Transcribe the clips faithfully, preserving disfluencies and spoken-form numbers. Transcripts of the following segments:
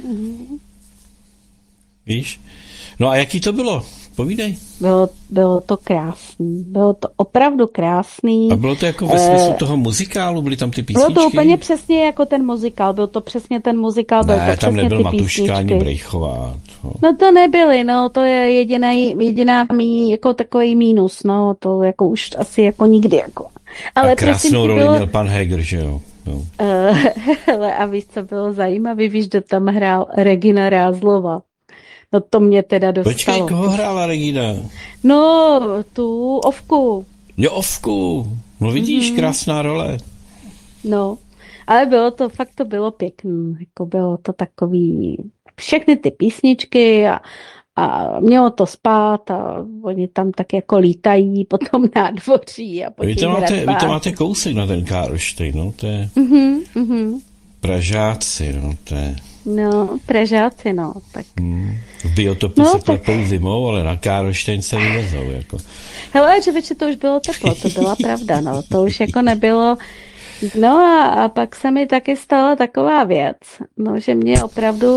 Mhm. Víš? No a jaký to bylo? Povídej. Bylo, bylo to krásný. Bylo to opravdu A krásný. bylo to jako ve smyslu Eh, toho muzikálu? Byly tam ty Bylo to úplně písničky? přesně jako ten muzikál. Byl to přesně ten muzikál, byly to Ne, tam přesně nebyl ty Matuška ani písničky. Brejchová. No. No to nebyly, no to je jediná, jediná mý, jako takový mínus, no to jako už asi jako nikdy, jako. A Ale prosím krásnou tě, roli bylo, měl pan Heger, že jo? No. uh, hele, a víš, co bylo zajímavé, víš, kdo tam hrál Regina Rázlova. No to mě teda Počkej, dostalo. koho To, hrála Regina? no, tu ovku, Jo, Ovku. No vidíš, mhm, krásná role. no. Ale bylo to, fakt to bylo pěkný, jako bylo to takový, všechny ty písničky a, a mělo to spát a oni tam tak jako lítají po tom nádvoří a po Vy těch to máte, vy to hradbách. máte kousek na ten Karlštejn, no to je Mhm, mhm. Pražáci, no to je... No, Pražáci, no, tak. Hmm. V biotopu No, se tak, klepou zimou, ale na Karlštejn se vyvezou, jako. hele, že večer to už bylo teplo, to byla pravda, no, to už jako nebylo. No a, a pak se mi taky stala taková věc, no, že mě opravdu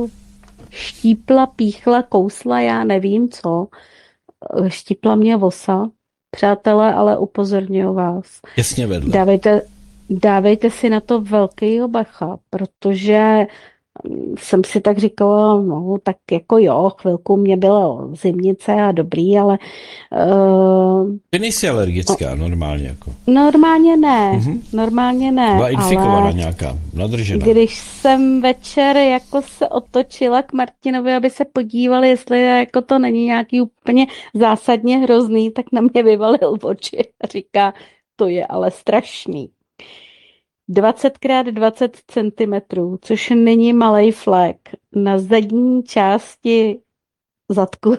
štípla, píchla, kousla, já nevím co, štípla mě vosa. Přátelé, ale upozorňuji vás. Těsně vedle. Dávejte, dávejte si na to velký bacha, protože jsem si tak říkala, no tak jako jo, chvilku mě bylo zimnice a dobrý, ale uh, Ty nejsi alergická, normálně, jako. normálně ne, Mhm. normálně ne, Byla infikovaná ale nějaká, nadržená. když jsem večer jako se otočila k Martinovi, aby se podívali, jestli jako to není nějaký úplně zásadně hrozný, tak na mě vyvalil oči a říká, to je ale strašný. dvacet krát dvacet centimetrů, což není malej flek, na zadní části zadku.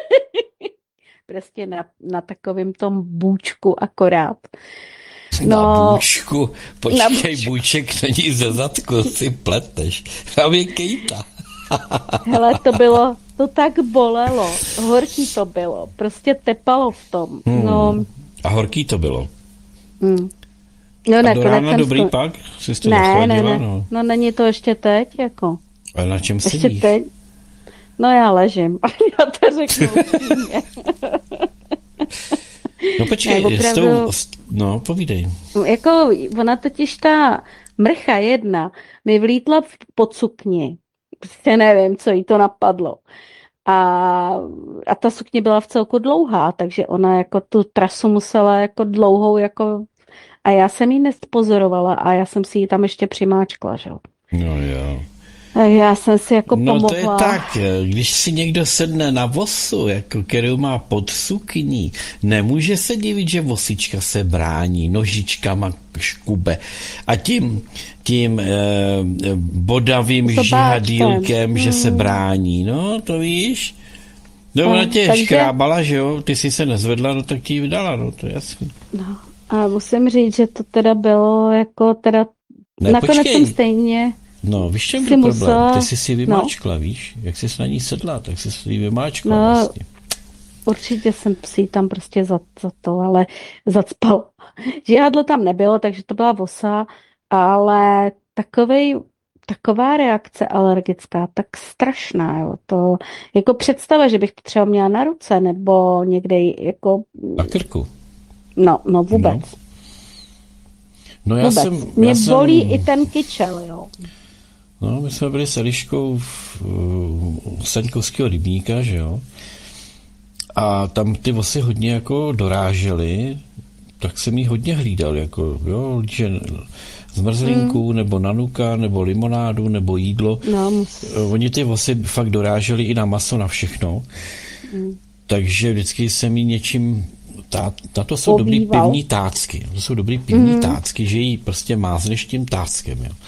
Prostě na, na takovém tom bůčku akorát. Na No, bůčku, na počkej, bůčku. bůček není ze zadku, si pleteš. Tam je kejta. Hele, to bylo, to tak bolelo, horký to bylo, prostě tepalo v tom. No, Hmm. A horký to bylo. mm. No A do nakonec rána jsem dobrý sko- pak? Jsi to Ne, ne, zachladila, ne, no. no není to ještě teď, jako. A na čem Ještě sedíš? teď. No já ležím, já to řeknu upřímně. No Ne, počkej, s tou, opravdu, s- no povídej. jako ona totiž ta mrcha jedna mi vlítla v- pod sukni. Prostě nevím, co jí to napadlo. A, a ta sukně byla v celku dlouhá, takže ona jako tu trasu musela jako dlouhou jako a já jsem ji nespozorovala a já jsem si ji tam ještě přimáčkla, že jo. No jo. A já jsem si jako No to je pomohla. tak, když si někdo sedne na vosu, jako kterou má pod sukní, nemůže se divit, že vosička se brání nožičkama škube a tím, tím eh, bodavým Sobáčkem. žihadýlkem, že se Hmm. brání, no to víš. No ona No, tě takže, škrábala, že jo, ty jsi se nezvedla, no tak ti ji vydala, no to je jasný. no, a musím říct, že to teda bylo jako teda, Ne, nakonec jsem počkej, stejně no víš, čem si byl problém, musela, ty jsi si no, vymáčkla, víš, jak jsi na ní sedla, tak jsi si ji vymáčkla no, vlastně. určitě jsem si ji tam prostě za, za to, ale zacpala. Žihadlo tam nebylo, takže to byla vosa, ale takovej, taková reakce alergická, tak strašná, jo. To jako představa, že bych to třeba měla na ruce, nebo někde jako, Na krku. no, no No, vůbec, no já vůbec. jsem, Mě já jsem, bolí i ten kyčel, jo. no my jsme byli s Eliškou v, u Saňkovského rybníka, že jo, a tam ty vosy hodně jako dorážely, tak jsem jí hodně hlídal, jako jo, že zmrzlinku, Mm, nebo nanuka, nebo limonádu, nebo jídlo. no, mus, Oni ty vosy fakt dorážely i na maso, na všechno, mm, takže vždycky jsem jí něčím, tá, na to jsou dobrý obýval. pivní tácky, to jsou dobrý pivní Mm, tácky, že jí prostě mázneš tím táckem, jo.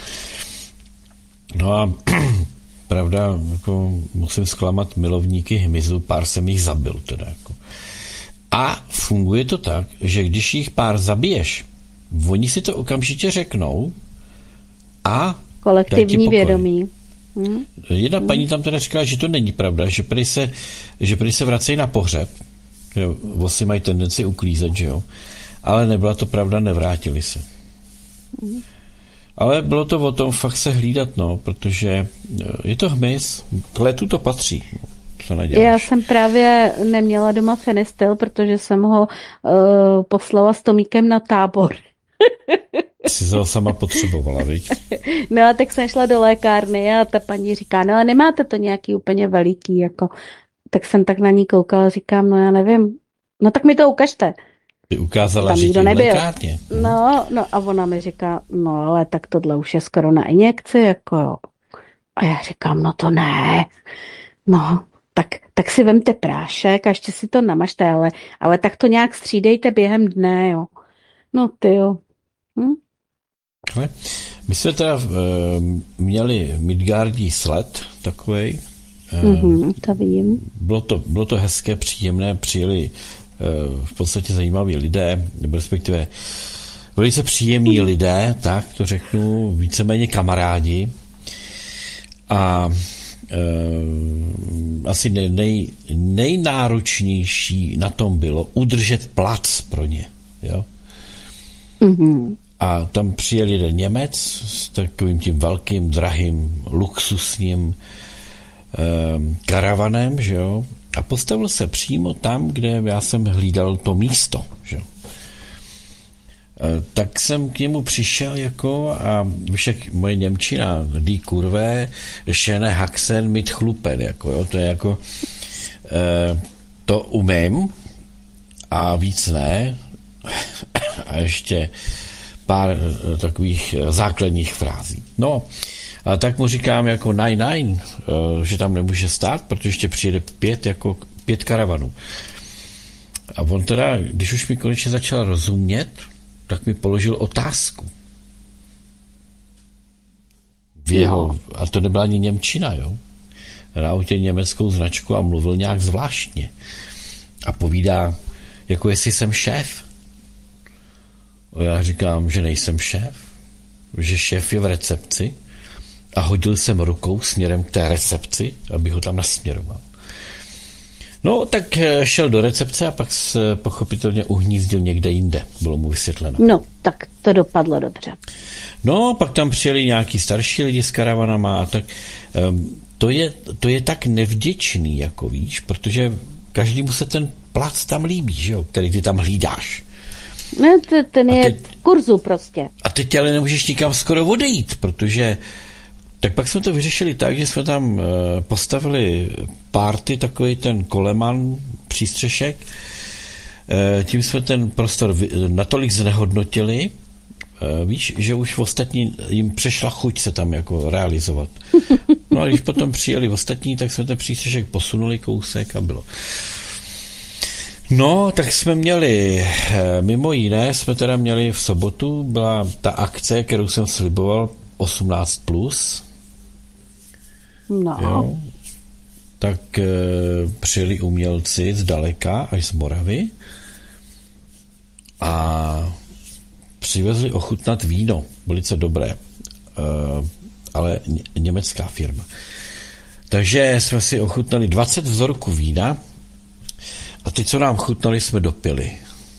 No a pravda, jako musím zklamat milovníky hmyzu, pár jsem jich zabil teda jako. A funguje to tak, že když jich pár zabiješ, oni si to okamžitě řeknou a dají ti kolektivní pokoj. vědomí. Mm, Jedna mm, paní tam teda říkala, že to není pravda, že prý se, že prý se vracejí na pohřeb, že vosy mají tendenci uklízet, že jo, ale nebyla to pravda, nevrátili se. mm. Ale bylo to o tom fakt se hlídat, no, protože je to hmyz, k letu to patří. Co neděláš? Já jsem právě neměla doma fenistil, protože jsem ho uh, poslala s Tomíkem na tábor. Jsi to sama potřebovala, viď? No a tak jsem šla do lékárny a ta paní říká, no a nemáte to nějaký úplně veliký, jako. Tak jsem tak na ní koukala, říkám, no já nevím, no tak mi to ukažte. Ty ukázala, Tam že nikdo ti v nebyl. lékárně. No, no a ona mi říká, no ale tak tohle už je skoro na injekci, jako jo. A já říkám, no to ne, no, tak, tak si vemte prášek a ještě si to namažte, ale, ale tak to nějak střídejte během dne, jo. No ty jo. Hm? Ale my jsme teda uh, měli Midgardí sled takovej. Uh, Mm-hmm, to vím. bylo, to, bylo to hezké, příjemné, přijeli uh, v podstatě zajímaví lidé, nebo respektive velice příjemní lidé, tak to řeknu, víceméně kamarádi. A uh, asi nej, nej, nejnáročnější na tom bylo udržet plac pro ně. Jo? Mm-hmm. A tam přijel jeden Němec s takovým tím velkým, drahým, luxusním um, karavanem, že jo? A postavil se přímo tam, kde já jsem hlídal to místo, že jo? E, tak jsem k němu přišel jako a víš, jak moje němčina, die Kurve, schöne Haxen mit chlupen, jako jo? To je jako e, to umím a víc ne. A ještě pár takových základních frází. No, a tak mu říkám jako nein, nein, že tam nemůže stát, protože ještě přijede pět, jako pět karavanů. A on teda, když už mi konečně začal rozumět, tak mi položil otázku. V jeho, a to nebyla ani němčina, jo. Na autě německou značku a mluvil nějak zvláštně. A povídá, jako jestli jsem šéf. A já říkám, že nejsem šéf, že šéf je v recepci a hodil jsem rukou směrem k té recepci, aby ho tam nasměroval. No, tak šel do recepce a pak se pochopitelně uhnízdil někde jinde, bylo mu vysvětleno. No, tak to dopadlo dobře. No, pak tam přijeli nějaký starší lidi s karavanama a tak. Um, to, je, to je tak nevděčný, jako víš, protože každému se ten plac tam líbí, že jo, který ty tam hlídáš. No, to, ten je teď, v kurzu prostě. A teď ale nemůžeš nikam skoro odejít, protože tak pak jsme to vyřešili tak, že jsme tam uh, postavili party, takový ten koleman, přístřešek. Uh, tím jsme ten prostor vy, natolik znehodnotili, uh, víš, že už v ostatní jim přešla chuť se tam jako realizovat. No a když potom přijeli ostatní, tak jsme ten přístřešek posunuli kousek a bylo. No, tak jsme měli, mimo jiné, jsme teda měli v sobotu, byla ta akce, kterou jsem sliboval, osmnáct plus. No. Jo. Tak e, přijeli umělci z daleka, až z Moravy a přivezli ochutnat víno, velice dobré, e, ale ně, německá firma. Takže jsme si ochutnali dvacet vzorků vína a ty, co nám chutnali, jsme dopili.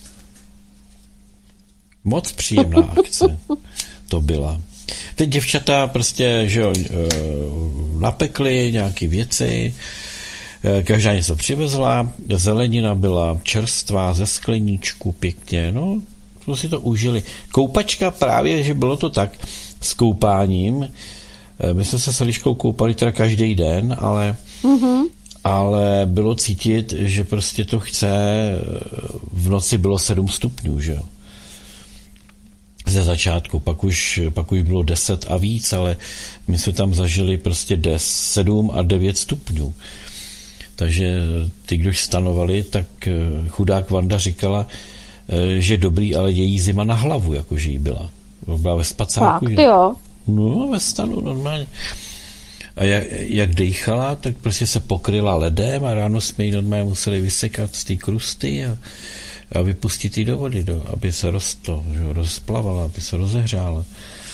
Moc příjemná akce to byla. Teď děvčata prostě, že jo, napekly nějaké věci, každá něco přivezla, zelenina byla čerstvá ze skleníčku pěkně, no, to si to užili. Koupačka právě, že bylo to tak s koupáním, my jsme se s Eliškou koupali teda každý den, ale mm-hmm. ale bylo cítit, že prostě to chce, v noci bylo sedm stupňů, že jo. Ze začátku, pak už, pak už bylo deset a víc, ale my jsme tam zažili prostě des, sedm a devět stupňů. Takže ty, kdož stanovali, tak chudák Vanda říkala, že dobrý, ale její zima na hlavu, jakože jí byla. Byla ve spacáku. Fakt, jo. No, ve stanu, normálně. A jak, jak dejchala, tak prostě se pokryla ledem a ráno jsme ji normálně museli vysekat z té krusty a, a vypustit ji do vody, do, aby se rosto, že, rozplavala, aby se rozehřála.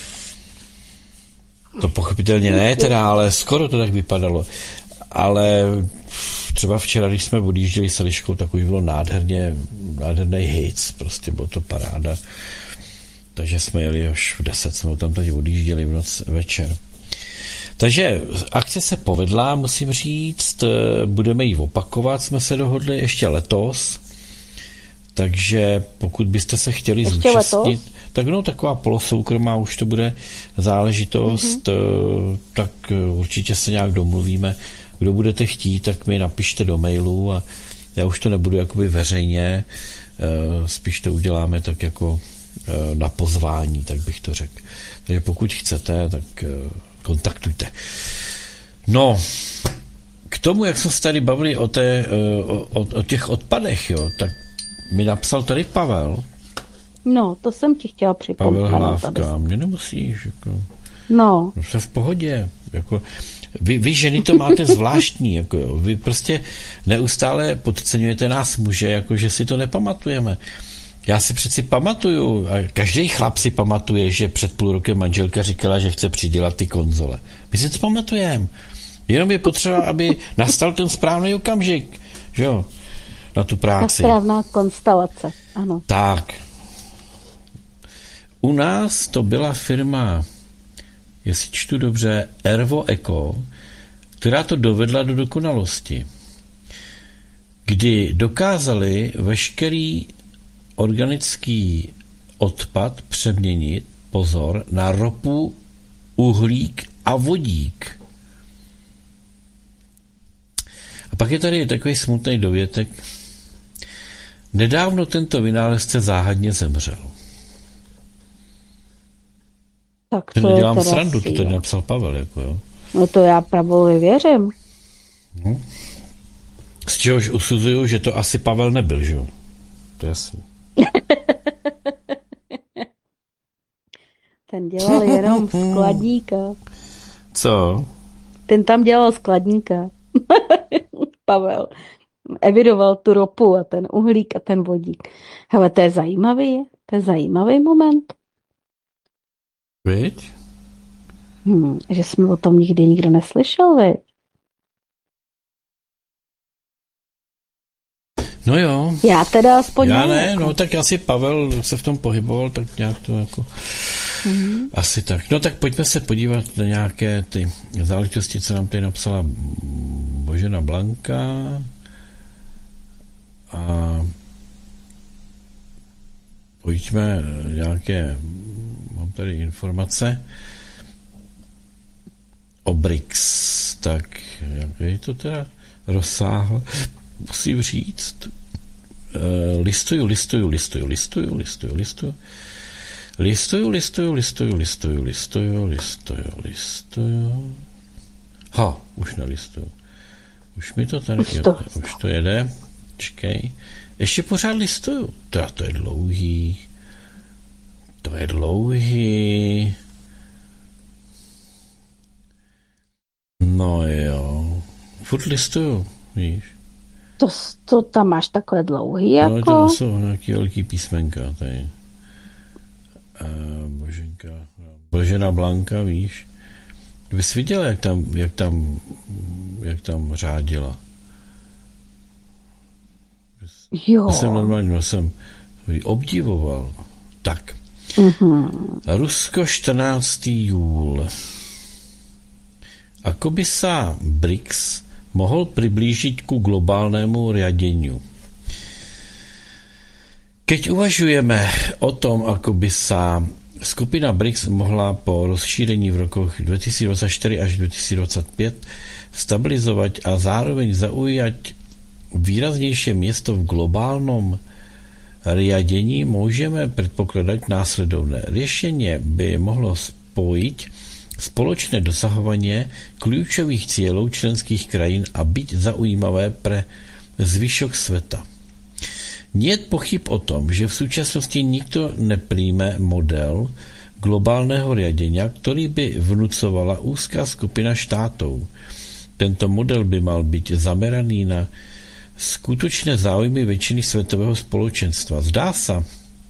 To pochopitelně ne teda, ale skoro to tak vypadalo. Ale třeba včera, když jsme odjížděli s Eliškou, tak už bylo nádherně, nádherný hejc, prostě bylo to paráda. takže jsme jeli až v deset, jsme tam tady odjížděli v noc večer. Takže akce se povedla, musím říct, budeme ji opakovat, jsme se dohodli ještě letos, takže pokud byste se chtěli ještě zúčastnit, letos? tak no, taková polosoukromá už to bude záležitost, mm-hmm. tak určitě se nějak domluvíme. Kdo budete chtít, tak mi napište do mailu a já už to nebudu jakoby veřejně, spíš to uděláme tak jako na pozvání, tak bych to řekl. Takže pokud chcete, tak kontaktujte. No, k tomu, jak jsme se tady bavili o, té, o, o těch odpadech, jo, tak mi napsal tady Pavel. No, to jsem ti chtěla připomenout. Pavel Hlávka, mě nemusíš. Jako, no. no jsem v pohodě. Jako, vy, vy ženy to máte zvláštní. Jako, jo, vy prostě neustále podceňujete nás muže, jako, že si to nepamatujeme. Já si přeci pamatuju, a každý chlap si pamatuje, že před půl rokem manželka říkala, že chce přidělat ty konzole. My si to pamatujeme. Jenom je potřeba, aby nastal ten správný okamžik, že jo, na tu práci. Ta správná konstelace, ano. Tak. U nás to byla firma, jestli čtu dobře, Ervo Eco, která to dovedla do dokonalosti. Kdy dokázali veškerý organický odpad přeměnit, pozor, na ropu, uhlík a vodík. A pak je tady takový smutný dovětek. Nedávno tento vynálezce záhadně zemřel. Tak to to nedělám je teda srandu, to si, tady jo. napsal Pavel. Jako, jo. No to já Pavlovi věřím. No. Z čehož usuzuju, že to asi Pavel nebyl, že jo? To je jasný. Ten dělal jenom skladníka. Co? Ten tam dělal skladníka. Pavel. Evidoval tu ropu a ten uhlík a ten vodík. Hele, to je zajímavý, to je zajímavý moment. Viď? Hmm, že jsme o tom nikdy nikdo neslyšel, viď? No jo. Já teda aspoň Já ne, jako. no tak asi Pavel se v tom pohyboval, tak nějak to jako... Mm-hmm. Asi tak. No tak pojďme se podívat na nějaké ty záležitosti, co nám tady napsala Božena Blanka. A pojďme nějaké, mám tady informace o B R I C S. Tak, jak je to teda rozsáhl? Musím říct, listuju, listuju, listuju, listuju, listuju, listuju, listuju, listuju, listuju, listuju, listuju, listuju, listuju, ha, už nelistuju. Už mi to tady, jo, už to jede, čekej, ještě pořád listuju, teda to je dlouhý, to je dlouhý, no jo, furt listuju, víš. To, to tam máš takhle dlouhý, jako? No, to jsou nějaký velký písmenka, tady. Uh, Boženka, Božena Blanka, víš. Kdyby jsi viděl, jak tam, jak tam, jak tam řádila. Jo. Já jsem normálně, já jsem obdivoval. Tak. Mm-hmm. Rusko čtrnáctého júla. Ako by sa B R I C S mohl přiblížit ku globálnému riadeniu. Keď uvažujeme o tom, ako by sa skupina B R I C S mohla po rozšíření v rokoch dvetisícdvadsaťštyri až dvetisícdvadsaťpäť stabilizovať a zároveň zaujať výraznější město v globálnom riadení, můžeme předpokládat následovné. Řešení by mohlo spojit spoločné dosahovanie kľúčových cieľov členských krajín a byť zaujímavé pre zvyšok sveta. Nie je pochyb o tom, že v súčasnosti nikto nepríjme model globálneho riadenia, ktorý by vnucovala úzká skupina štátov. Tento model by mal byť zameraný na skutočné záujmy väčšiny svetového spoločenstva. Zdá sa,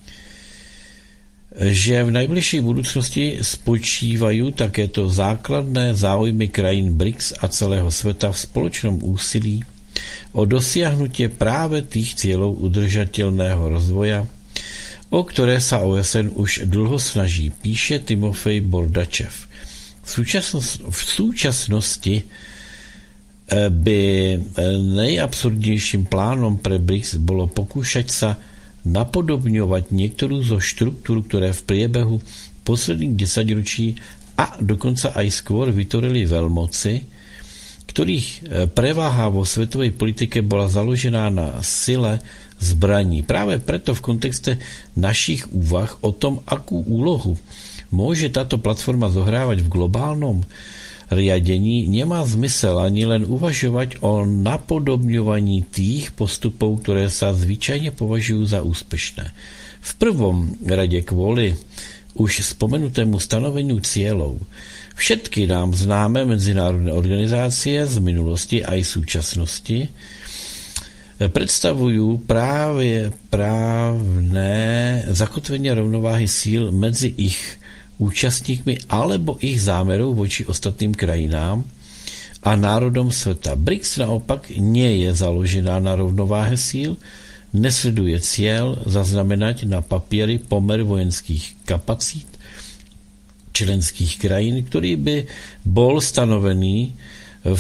že v najbližšej budúcnosti spočívajú takéto základné záujmy krajín B R I C S a celého sveta v spoločnom úsilí o dosiahnutie práve tých cieľov udržateľného rozvoja, o které se O S N už dlouho snaží, píše Timofej Bordačev. V, současnost, v současnosti by nejabsurdnějším plánom pre B R I C S bylo pokúšať sa napodobňovať niektorú zo štruktúr, ktoré v priebehu posledných desaťročí a dokonca aj skôr vytvorili veľmoci, ktorých preváha vo svetovej politike bola založená na sile zbraní. Práve preto v kontexte našich úvah o tom, akú úlohu môže táto platforma zohrávať v globálnom riadení, nemá zmysel ani len uvažovať o napodobňovaní tých postupov, ktoré sa zvyčajne považujú za úspešné. V prvom rade kvôli už spomenutému stanoveniu cieľov. Všetky nám známe medzinárodné organizácie z minulosti aj súčasnosti predstavujú práve právne zakotvenie rovnováhy síl medzi ich účastníkmi alebo ich zámerov voči ostatným krajinám a národom sveta. B R I C S naopak nie je založená na rovnováhe síl, nesleduje cieľ zaznamenať na papieri pomer vojenských kapacít členských krajín, ktorý by bol stanovený v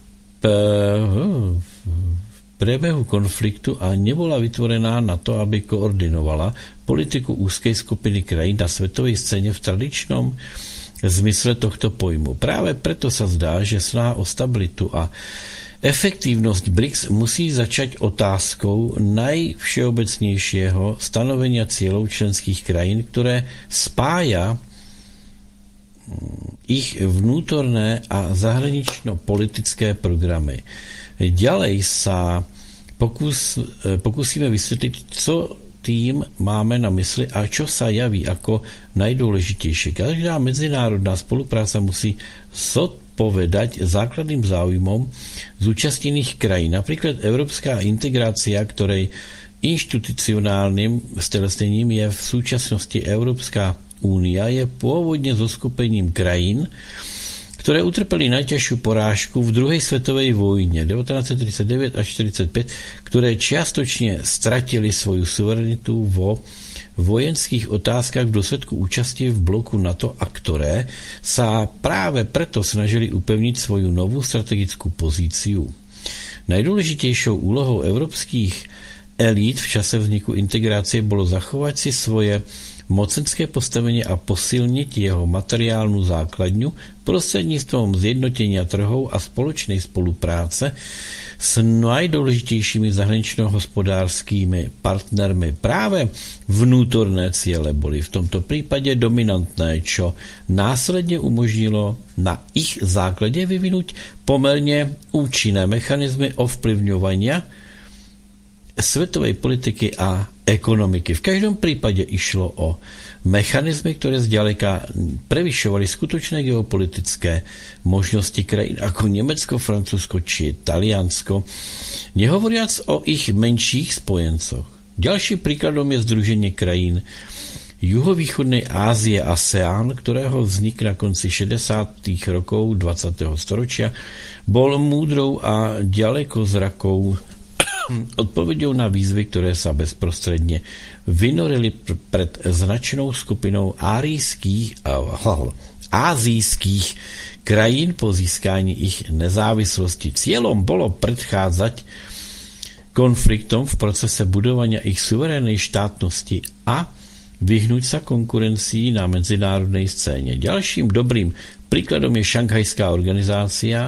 priebehu konfliktu a nebola vytvorená na to, aby koordinovala politiku úzkej skupiny krajín na svetovej scéne v tradičnom zmysle tohto pojmu. Práve preto sa zdá, že snaha o stabilitu a efektívnosť B R I C S musí začať otázkou najvšeobecnejšieho stanovenia cieľov členských krajín, ktoré spája ich vnútorné a zahranično-politické programy. Ďalej sa pokus, pokusíme vysvetliť, co tým máme na mysli a čo sa javí ako najdôležitejšie. Každá medzinárodná spolupráca musí zodpovedať základným záujmom zúčastnených krajín. Napríklad európska integrácia, ktorej inštitucionálnym stelesnením je v súčasnosti Európska únia, je pôvodne zoskupením krajín, ktoré utrpeli najťažšiu porážku v druhej svetovej vojne devätnásť tridsaťdeväť až štyridsaťpäť, ktoré čiastočne stratili svoju suverenitu vo vojenských otázkach v dôsledku účasti v bloku NATO a ktoré sa práve preto snažili upevniť svoju novú strategickú pozíciu. Najdôležitejšou úlohou európskych elít v čase vzniku integrácie bolo zachovať si svoje mocenské postavenie a posilniť jeho materiálnu základňu prostredníctvom zjednotenia trhov a spoločnej spolupráce s najdôležitejšími zahranično-hospodárskymi partnermi. Práve vnútorné ciele boli v tomto prípade dominantné, čo následne umožnilo na ich základe vyvinúť pomerne účinné mechanizmy ovplyvňovania svetovej politiky a ekonomiky. V každom prípade išlo o mechanizmy, ktoré zďaleka prevyšovali skutočné geopolitické možnosti krajín ako Nemecko, Francúzsko či Taliansko, nehovoriac o ich menších spojencoch. Ďalším príkladom je združenie krajín juhovýchodnej Ázie ASEAN, ktorého vznik na konci šedesátych rokov dvadsiateho storočia bol múdrou a ďalekozrakou odpoveďou na výzvy, ktoré sa bezprostredne vynorili pred značnou skupinou árijských, ázijských krajín po získání ich nezávislosti. Cieľom bolo predchádzať konfliktom v procese budovania ich suverénnej štátnosti a vyhnúť sa konkurencii na medzinárodnej scéne. Ďalším dobrým príkladom je šanghajská organizácia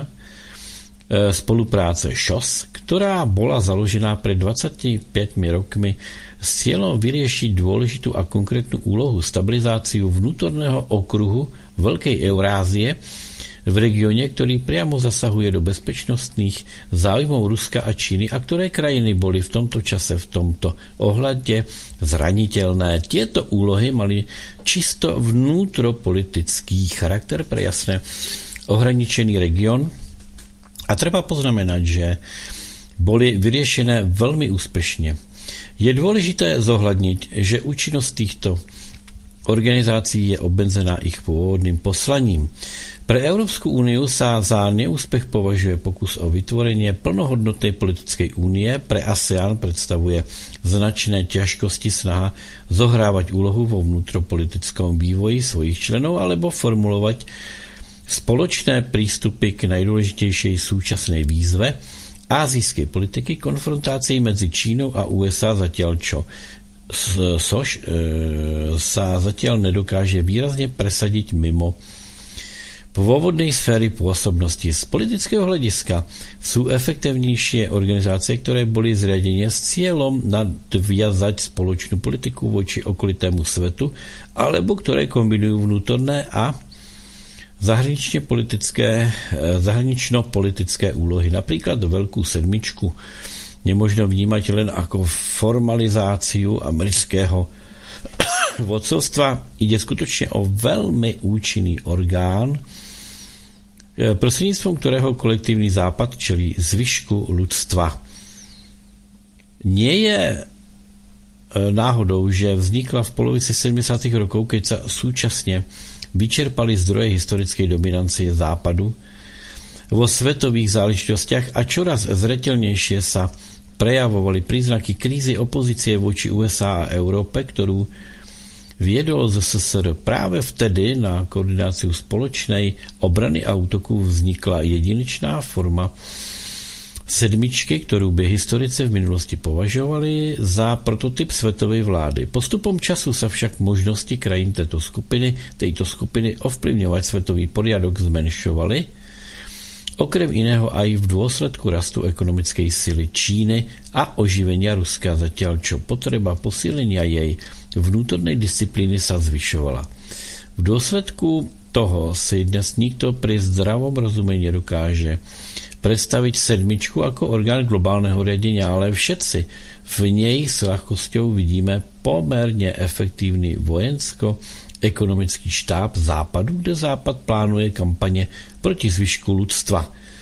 spolupráce š o s, ktorá bola založená pred dvadsaťpäť rokmi s cieľom vyriešiť dôležitú a konkrétnu úlohu stabilizáciu vnútorného okruhu Veľkej Eurázie v regióne, ktorý priamo zasahuje do bezpečnostných záujmov Ruska a Číny a ktoré krajiny boli v tomto čase v tomto ohľade zraniteľné. Tieto úlohy mali čisto vnútropolitický charakter pre jasne ohraničený región. A treba poznamenať, že boli vyriešené veľmi úspešne. Je dôležité zohľadniť, že účinnosť týchto organizácií je obezená ich pôvodným poslaním. Pre Európsku úniu sa za neúspech považuje pokus o vytvorenie plnohodnotnej politickej únie. Pre ASEAN predstavuje značné ťažkosti snaha zohrávať úlohu vo vnútropolitickom vývoji svojich členov alebo formulovať spoločné prístupy k najdôležitejšej súčasnej výzve ázijskej politiky, konfrontácii medzi Čínou a ú es á, zatiaľ čo sož e, sa zatiaľ nedokáže výrazne presadiť mimo pôvodnej sféry pôsobnosti. Z politického hľadiska sú efektívnejšie organizácie, ktoré boli zriadené s cieľom nadviazať spoločnú politiku voči okolitému svetu, alebo ktoré kombinujú vnútorné a zahranično-politické, zahranično-politické úlohy. Napríklad Veľkú sedmičku nemožno vnímať len ako formalizáciu amerického vodcovstva. Ide skutočne o veľmi účinný orgán, prostredníctvom ktorého kolektívny západ čelí zvyšku ľudstva. Nie je náhodou, že vznikla v polovici sedemdesiatych rokov, keď sa súčasne vyčerpali zdroje historickej dominancie západu vo svetových záležitostiach a čoraz zreteľnejšie sa prejavovali príznaky krízy opozície voči ú es á a Európe, ktorú viedol z es es er. Práve vtedy na koordináciu spoločnej obrany a útoku vznikla jedinečná forma sedmičky, ktorú by historici v minulosti považovali za prototyp svetovej vlády. Postupom času sa však možnosti krajín tejto skupiny, tejto skupiny ovplyvňovať svetový poriadok zmenšovali, okrem iného aj v dôsledku rastu ekonomickej sily Číny a oživenia Ruska, zatiaľ čo potreba posílenia jej vnútornej disciplíny sa zvyšovala. V dôsledku toho si dnes nikto pri zdravom rozumení nedokáže predstaviť sedmičku ako orgán globálneho riadenia, ale všetci v nej s ľahkosťou vidíme pomerne efektívny vojensko-ekonomický štáb západu, kde západ plánuje kampane proti zvyšku ľudstva.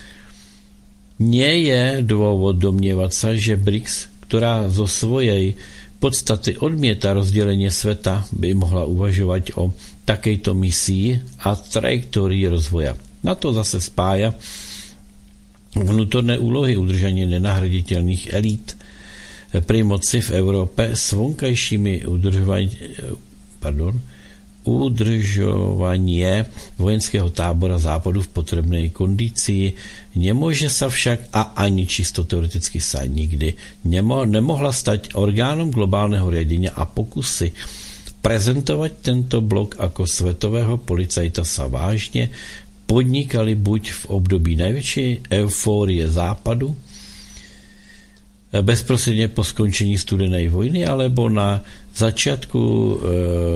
Nie je dôvod domnievať sa, že BRICS, ktorá zo svojej podstaty odmieta rozdelenie sveta, by mohla uvažovať o takejto misii a trajektórii rozvoja. Na to zase spája vnútorné úlohy udržanie nenahraditeľných elít pri moci v Európe s vonkajšími pardon, udržovanie vojenského tábora západu v potrebnej kondícii. Nemôže sa však, a ani čisto teoreticky sa nikdy nemo, nemohla stať orgánom globálneho riadenia a pokusy prezentovať tento blok ako svetového policajta sa vážne podnikali buď v období najväčšej eufórie západu, bezprostredne po skončení studenej vojny, alebo na začiatku e, e,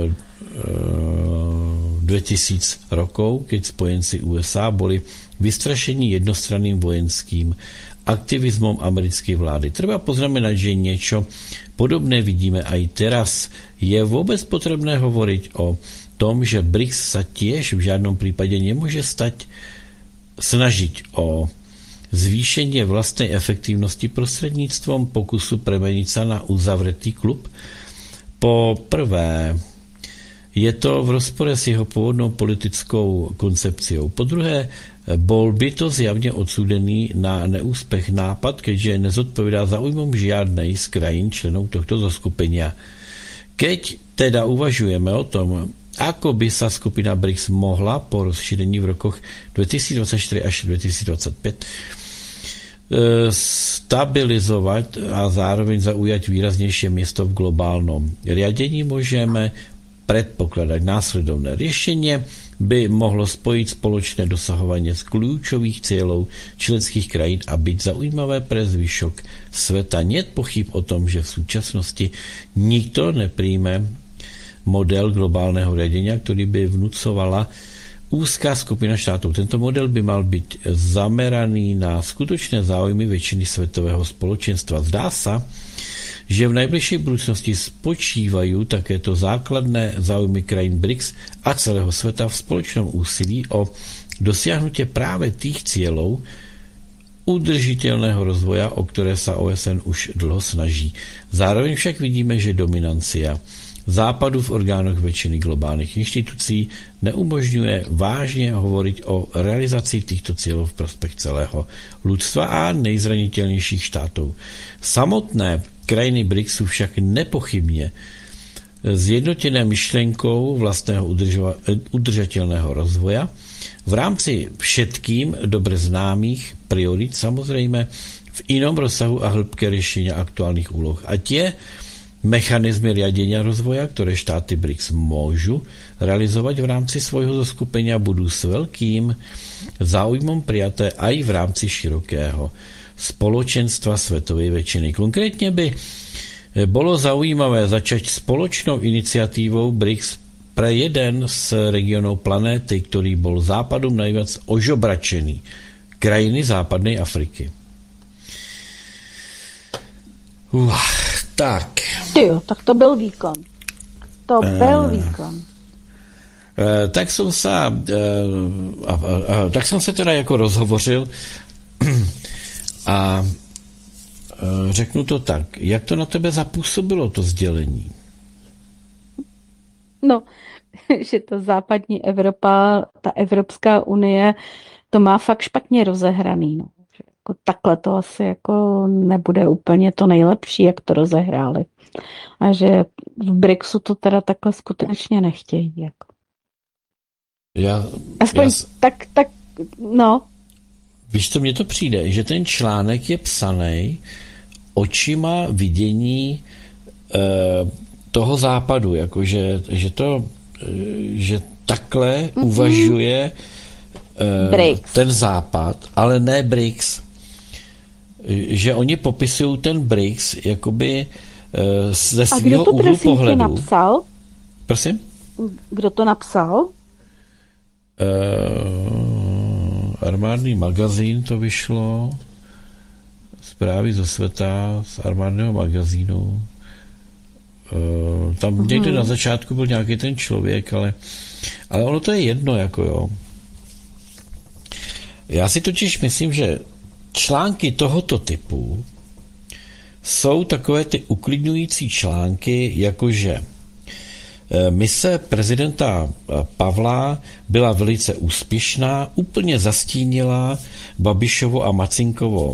dvetisíc rokov, keď spojenci ú es á boli vystrašení jednostranným vojenským aktivizmom americkej vlády. Treba poznamenať, že niečo podobné vidíme aj teraz. Je vôbec potrebné hovoriť o tom, že BRICS sa tiež v žiadnom prípade nemôže stať snažiť o zvýšenie vlastnej efektívnosti prostredníctvom pokusu premeniť sa na uzavretý klub. Po prvé, je to v rozpore s jeho pôvodnou politickou koncepciou. Po druhé, bol by to zjavne odsúdený na neúspech nápad, keďže nezodpovedá záujmom žiadnej z krajín členov tohto zoskupenia. Keď teda uvažujeme o tom, ako by sa skupina BRICS mohla po rozšírení v rokoch dvetisícdvadsaťštyri až dvetisícdvadsaťpäť stabilizovať a zároveň zaujať výraznejšie miesto v globálnom riadení, môžeme predpokladať následovné riešenie by mohlo spojiť spoločné dosahovanie z kľúčových cieľov členských krajín a byť zaujímavé pre zvyšok sveta. Nie je pochyb o tom, že v súčasnosti nikto nepríjme model globálneho riadenia, ktorý by vnúcovala úzká skupina štátov. Tento model by mal byť zameraný na skutočné záujmy väčšiny svetového spoločenstva. Zdá sa, že v najbližšej budúcnosti spočívajú takéto základné záujmy krajín BRICS a celého sveta v spoločnom úsilí o dosiahnutie práve tých cieľov udržiteľného rozvoja, o ktoré sa ó es en už dlho snaží. Zároveň však vidíme, že dominancia Západu v orgánech většiny globálních institucí neumožňuje vážně hovorit o realizaci těchto cílů v prospěch celého lidstva a nejzranitelnějších států. Samotné krajiny BRICSu však nepochybně zjednotěné myšlenkou vlastného udržatelného rozvoja v rámci všetkým dobře známých priorit, samozřejmě v jinom rozsahu a hĺbke řešení aktuálních úloh. A tě mechanizmy riadenia rozvoja, které štáty BRICS môžu realizovat v rámci svojho zoskupenia, budú s veľkým záujmom prijaté aj v rámci širokého spoločenstva svetovej väčšiny. Konkrétne by bolo zaujímavé začať spoločnou iniciatívou BRICS pre jeden z regionov planéty, ktorý bol západom najviac ožobračený, krajiny západnej Afriky. Uh, tak. Jo, tak to byl výkon. To byl uh, výkon. Uh, tak jsem se uh, uh, uh, tak jsem se teda jako rozhovořil a uh, řeknu to tak, jak to na tebe zapůsobilo, to sdělení? No, že ta západní Evropa, ta Evropská unie, to má fakt špatně rozehraný, no. Jako takhle to asi jako nebude úplně to nejlepší, jak to rozehráli. A že v BRICSu to teda takhle skutečně nechtějí. Jako. Já, Aspoň já, tak, tak, no. Víš, co mně to přijde? Že ten článek je psaný očima vidění e, toho západu, jakože že to, že takhle mm-hmm. uvažuje e, ten západ, ale ne BRICS. Že oni popisují ten BRICS jakoby ze svého úhlu pohledu. A kdo to napsal? Prosím? Kdo to napsal? Uh, armádní magazín to vyšlo. Zprávy ze světa z armádního magazínu. Uh, tam mm-hmm. někde na začátku byl nějaký ten člověk, ale, ale ono to je jedno, jako jo. Já si totiž myslím, že články tohoto typu jsou takové ty uklidňující články, jakože mise prezidenta Pavla byla velice úspěšná, úplně zastínila Babišovo a Macinkovo uh,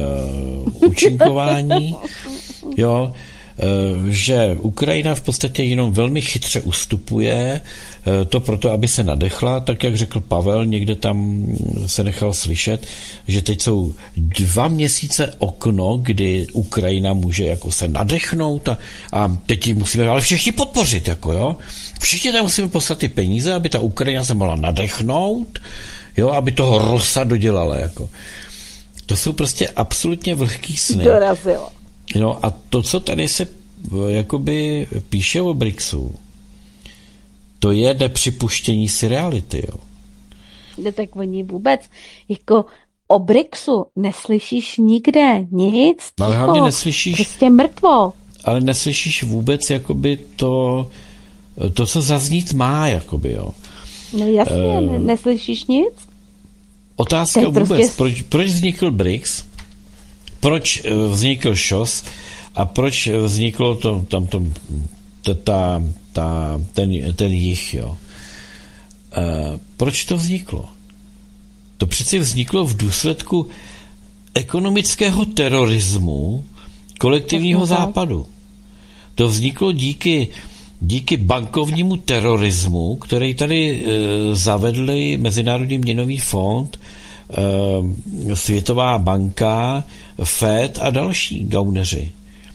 účinkování, jo, že Ukrajina v podstatě jenom velmi chytře ustupuje, to proto, aby se nadechla, tak jak řekl Pavel, někde tam se nechal slyšet, že teď jsou dva měsíce okno, kdy Ukrajina může jako se nadechnout a, a teď ji musíme ale všichni podpořit, jako jo. Všichni tam musíme poslat ty peníze, aby ta Ukrajina se mohla nadechnout, jo, aby toho Rosa dodělala, jako. To jsou prostě absolutně vlhký sny. Dorazilo. No a to, co tady se jakoby píše o BRICSu, to je nepřipuštění si reality, jo. No tak oni vůbec, jako o BRICSu neslyšíš nikde nic. No, ale hlavně neslyšíš... Prostě mrtvo. Ale neslyšíš vůbec jakoby to, to, co zaznít má, jakoby, jo. No jasně, uh, neslyšíš nic. Otázka vůbec, prostě... proč, proč vznikl BRICS, proč vznikl ŠOS a proč vzniklo to, tam to, ta, ta, ten, ten jich, jo. E, proč to vzniklo? To přeci vzniklo v důsledku ekonomického terorismu kolektivního západu. To vzniklo díky, díky bankovnímu terorismu, který tady e, zavedli Mezinárodní měnový fond, e, Světová banka, Fed a další gauneři.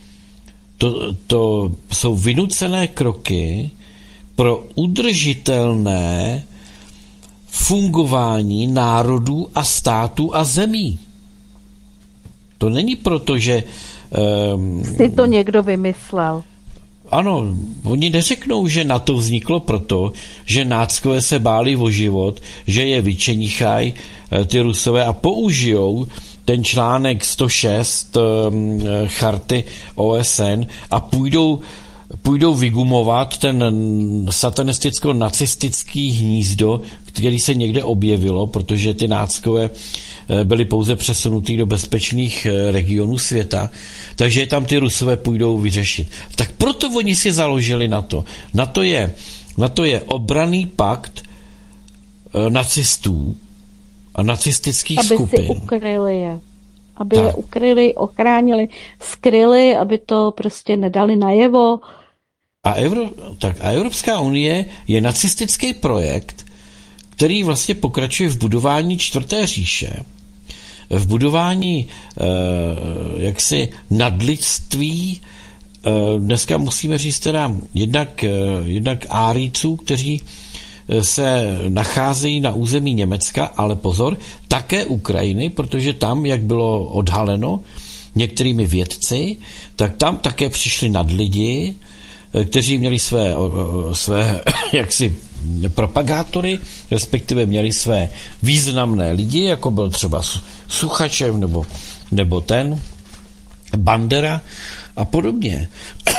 To, to jsou vynucené kroky pro udržitelné fungování národů a států a zemí. To není proto, že... Um, si to někdo vymyslel. Ano, oni neřeknou, že NATO vzniklo proto, že náckové se báli o život, že je vyčenichají ty Rusové a použijou ten článek sto šest um, charty O S N a půjdou, půjdou vygumovat ten satanisticko-nacistický hnízdo, který se někde objevilo, protože ty náckové byli pouze přesunutý do bezpečných regionů světa, takže tam ty Rusové půjdou vyřešit. Tak proto oni si založili na to. Na to je, na to je obranný pakt nacistů a nacistických aby skupin. si ukryli je. Aby Tak. je ukryli, ochránili, skryli, aby to prostě nedali najevo. A, Evro, tak a Evropská unie je nacistický projekt, který vlastně pokračuje v budování čtvrté říše, v budování eh, jaksi nadlidství. Eh, dneska musíme říct teda jednak, eh, jednak Árijců, kteří se nacházejí na území Německa, ale pozor, také Ukrajiny, protože tam, jak bylo odhaleno některými vědci, tak tam také přišli nadlidi, kteří měli své, své jaksi propagátory, respektive měli své významné lidi, jako byl třeba Suchačev nebo, nebo ten Bandera a podobně.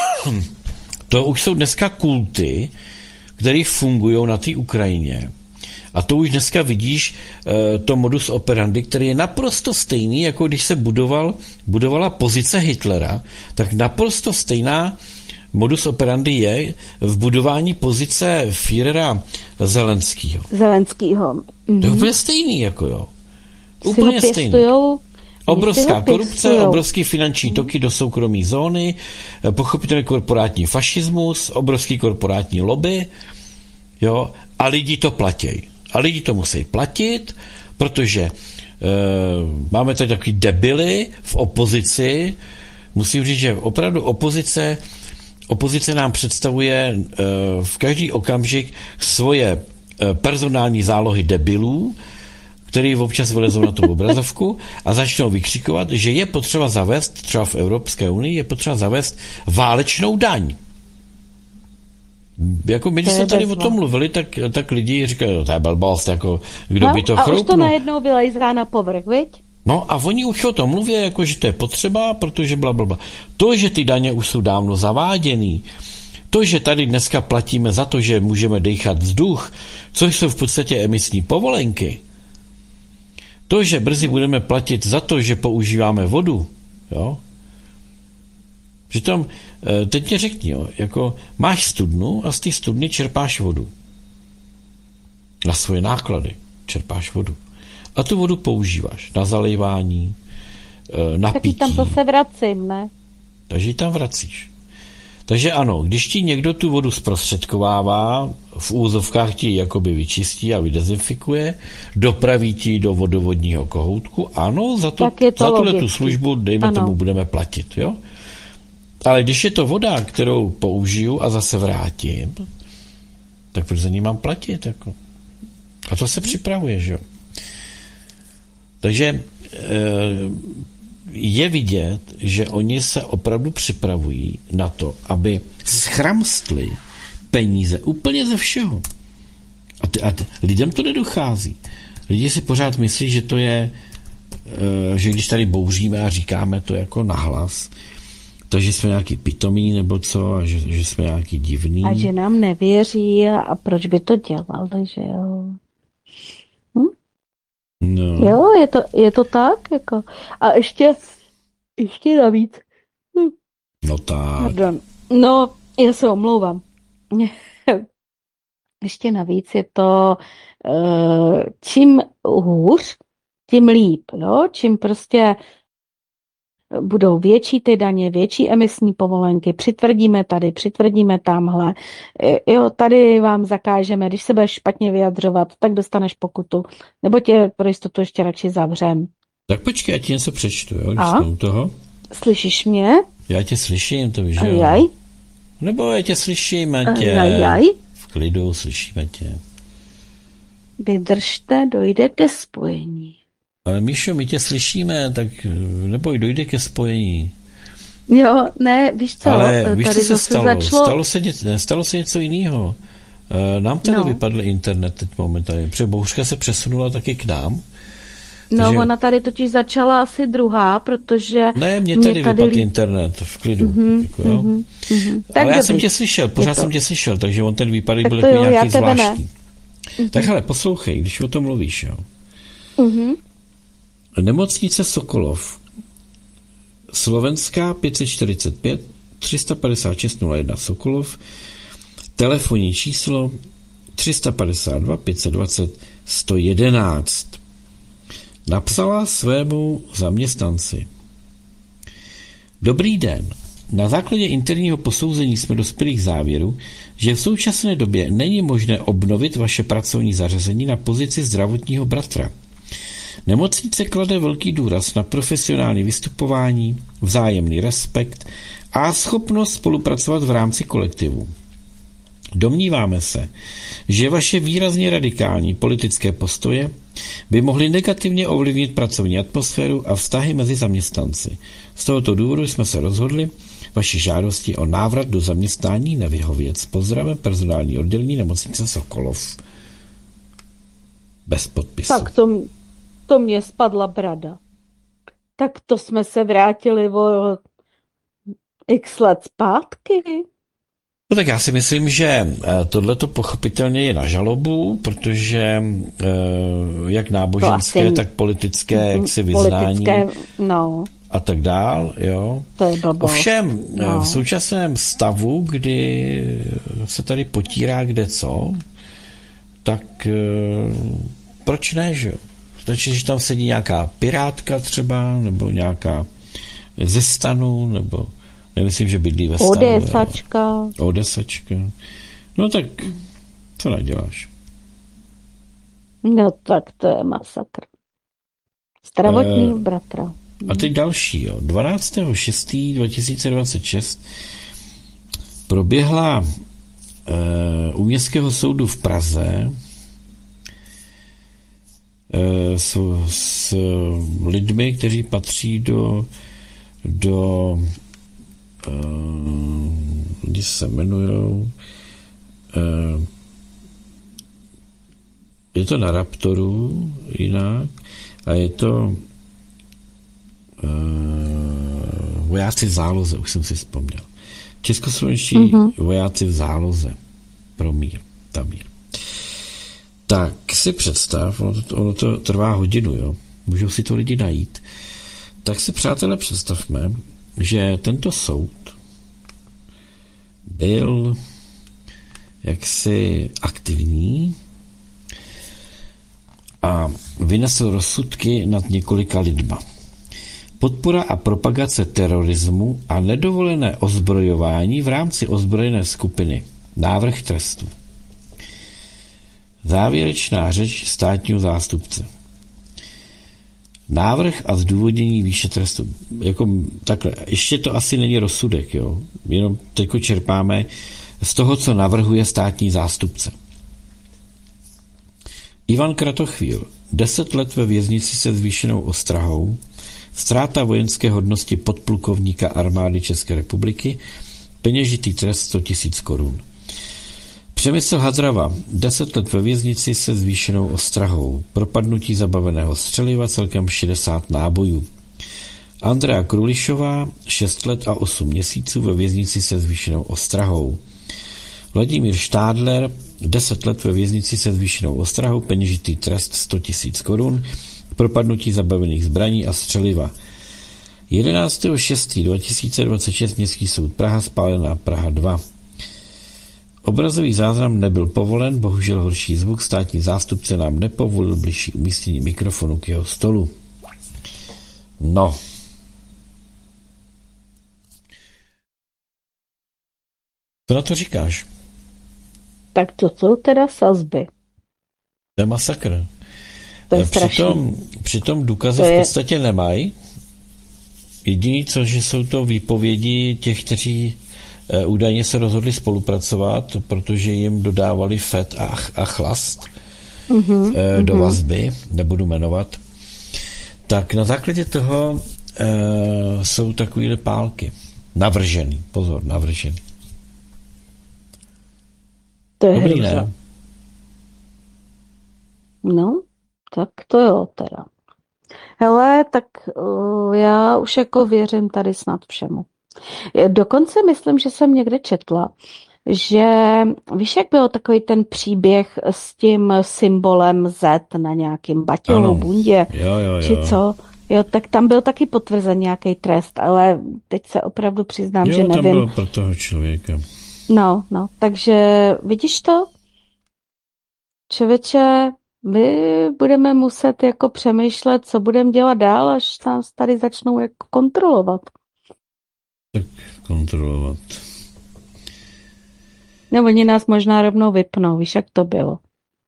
To už jsou dneska kulty, které fungují na té Ukrajině. A to už dneska vidíš, to modus operandi, který je naprosto stejný, jako když se budoval, budovala pozice Hitlera, tak naprosto stejná modus operandi je v budování pozice Führera Zelenskýho. Zelenskýho. Mhm. To je úplně stejný, jako jo. Si Úplně ho stejný. pěstujou, Obrovská ho korupce, pěstujou. obrovský finanční toky do soukromé zóny, pochopitelně korporátní fašismus, obrovský korporátní lobby, jo, a lidi to platí. A lidi to musí platit, protože e, máme tady takový debily v opozici. Musím říct, že opravdu opozice, opozice nám představuje e, v každý okamžik svoje e, personální zálohy debilů, který občas vylezou na tu obrazovku a začnou vykřikovat, že je potřeba zavést, třeba v Evropské unii, je potřeba zavést válečnou daň. Jako my, když jsme tady o tom mluvili, tak, tak lidi říkají, no, to je blbost, jako kdo no, by to a chroupnul. už to najednou vylejzá na povrch, viď? No a oni už o tom mluví, jako že to je potřeba, protože blablabla. To, že ty daně už jsou dávno zaváděný, to, že tady dneska platíme za to, že můžeme dýchat vzduch, což jsou v podstatě emisní povolenky, to, že brzy budeme platit za to, že používáme vodu, jo. Přitom, teď mě řekni, jo, jako máš studnu a z té studny čerpáš vodu. Na svoje náklady čerpáš vodu. A tu vodu používáš na zalejvání, na Tak pití. tam zase vracím, ne? Takže ji tam vracíš. Takže ano, když ti někdo tu vodu zprostředkovává, v úzovkách ti jakoby vyčistí a vydezinfikuje, dopraví ti do vodovodního kohoutku, ano, za, to, to za tuhle tu logicky. službu, dejme Ano. tomu, budeme platit, jo? Ale když je to voda, kterou použiju a zase vrátím, tak proč za ní mám platit, jako? A to se připravuje, že jo? Takže je vidět, že oni se opravdu připravují na to, aby schramstli peníze úplně ze všeho. A, ty, a ty, lidem to nedochází. Lidi si pořád myslí, že to je, že když tady bouříme a říkáme to jako nahlas, takže jsme nějaký pitomí nebo co, a že, že jsme nějaký divný. A že nám nevěří a proč by to dělali, že jo? Hm? No. Jo, je to, je to tak, jako. A ještě, ještě navíc. Hm. No tak. Pardon. No, já se omlouvám. Ještě navíc je to, uh, čím hůř, tím líp, jo? Čím prostě budou větší ty daně, větší emisní povolenky, přitvrdíme tady, přitvrdíme tamhle, jo, tady vám zakážeme, když se budeš špatně vyjadřovat, tak dostaneš pokutu, nebo tě pro jistotu ještě radši zavřem. Tak počkej, já ti něco přečtu, jo, když A? jsme u toho. Slyšíš mě? Já tě slyším, to víš, že jo. Ajaj. Nebo já tě slyším, tě. Ajaj. V klidu slyšíme tě. Vydržte, dojde ke spojení. Ale Míšo, my tě slyšíme, tak neboj, dojde ke spojení. Jo, ne, víš co, Ale víš, co tady se zase stalo? začalo... Stalo se, ně, stalo se něco jiného. Nám tady No. vypadl internet teď momentálně, protože bouřka se přesunula taky k nám. No, takže- ona tady totiž začala asi druhá, protože... Ne, mě tady, Mě tady vypadl lí- internet, v klidu. Mhm, jako, jo. mhm, mhm. Tak Ale já dobrý. jsem tě slyšel, pořád Je to- jsem tě slyšel, takže on ten výpadek Tak byl to jako jo, já nějaký tebe ne. zvláštní. Tak hele, poslouchej, když o tom mluvíš, jo. Mhm. Nemocnice Sokolov. Slovenská pět set čtyřicet pět tři sta padesát šest nula jedna Sokolov. Telefonní číslo tři sta padesát dva pět set dvacet sto jedenáct. Napsala svému zaměstnanci. Dobrý den. Na základě interního posouzení jsme dospěli k závěru, že v současné době není možné obnovit vaše pracovní zařazení na pozici zdravotního bratra. Nemocnice klade velký důraz na profesionální vystupování, vzájemný respekt a schopnost spolupracovat v rámci kolektivu. Domníváme se, že vaše výrazně radikální politické postoje by mohly negativně ovlivnit pracovní atmosféru a vztahy mezi zaměstnanci. Z tohoto důvodu jsme se rozhodli vaši žádosti o návrat do zaměstnání nevyhovět. S pozdravem personální oddělení nemocnice Sokolov. Bez podpisu. Tak to, to mě spadla brada. Tak to jsme se vrátili o x let zpátky. No tak já si myslím, že tohleto pochopitelně je na žalobu, protože jak náboženské, asi, tak politické jaksi vyznání no, a tak dál, jo. To je blbost. Ovšem no. v současném stavu, kdy se tady potírá kde co, tak proč ne, že jo? Stačí, že tam sedí nějaká pirátka třeba, nebo nějaká ze stanu, nebo nemyslím, že bydlí ve stanu. Odesačka. Odesačka. No tak, co naděláš? No tak to je masakr. Zdravotní e, bratra. A teď další, jo. dvanáctého šestého dva tisíce dvacet šest proběhla e, u Městského soudu v Praze e, s, s lidmi, kteří patří do do kdy se jmenujou je to na Raptoru jinak a je to vojáci v záloze, už jsem si vzpomněl. Českoslovenští mm-hmm. vojáci v záloze pro mír, Tamír. Tak si představ, ono to, ono to trvá hodinu, jo. Můžou si to lidi najít. Tak si, přátelé, představme, že tento soud byl jaksi aktivní a vynesl rozsudky nad několika lidma. Podpora a propagace terorismu a nedovolené ozbrojování v rámci ozbrojené skupiny. Návrh trestu. Závěrečná řeč státního zástupce. Návrh a zdůvodnění výše trestu. Jako takhle, ještě to asi není rozsudek, jo. Jenom teďko čerpáme z toho, co navrhuje státní zástupce. Ivan Kratochvíl, deset let ve věznici se zvýšenou ostrahou, ztráta vojenské hodnosti podplukovníka armády České republiky, peněžitý trest sto tisíc korun. Přemysl Hadrava, deset let ve věznici se zvýšenou ostrahou, propadnutí zabaveného střeliva, celkem šedesát nábojů. Andrea Krulišová, šest let a osm měsíců ve věznici se zvýšenou ostrahou. Vladimír Štádler, deset let ve věznici se zvýšenou ostrahou, peněžitý trest sto tisíc korun, propadnutí zabavených zbraní a střeliva. jedenáctého šestého dva tisíce dvacet šest Městský soud Praha, spálená Praha dva. Obrazový záznam nebyl povolen, bohužel horší zvuk, státní zástupce nám nepovolil bližší umístění mikrofonu k jeho stolu. No. Co na to říkáš? Tak to jsou teda sazby. To je masakr. To je přitom, přitom důkazy v podstatě nemají. Jediný co, že jsou to výpovědi těch, kteří uh, údajně se rozhodli spolupracovat, protože jim dodávali fet a, a chlast mm-hmm, uh, do mm-hmm. vazby, nebudu jmenovat. Tak na základě toho uh, jsou takovýhle pálky. Navržený, pozor, navržený. To je Dobrý, hruza. ne? No, tak to jo teda. Hele, tak uh, já už jako věřím tady snad všemu. Dokonce myslím, že jsem někde četla, že víš, jak byl takový ten příběh s tím symbolem Z na nějakým baťohu, bundě, jo, jo, jo. či co, Jo, tak tam byl taky potvrzen nějaký trest, ale teď se opravdu přiznám, Jo, že tam nevím. bylo pro toho člověka. No, no, takže vidíš to? Člověče, my budeme muset jako přemýšlet, co budeme dělat dál, až nás tady začnou jako kontrolovat. Tak kontrolovat. No, oni nás možná rovnou vypnou, víš, jak to bylo.